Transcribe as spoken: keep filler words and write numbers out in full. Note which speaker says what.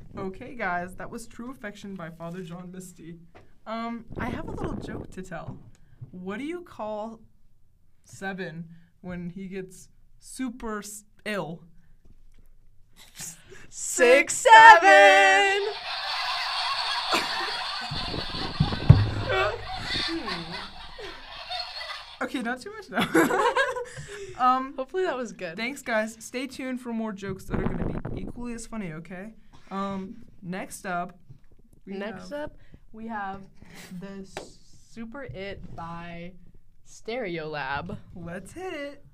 Speaker 1: Okay, guys, that was True Affection by Father John Misty. Um, I have a little joke to tell. What do you call Seven when he gets super s- ill?
Speaker 2: Six, seven.
Speaker 1: Okay, not too much now. um,
Speaker 2: Hopefully that was good.
Speaker 1: Thanks, guys. Stay tuned for more jokes that are going to be equally as funny, okay? Um, next up. we
Speaker 2: Next
Speaker 1: have-
Speaker 2: up, we have the Super It by Stereolab.
Speaker 1: Let's hit it.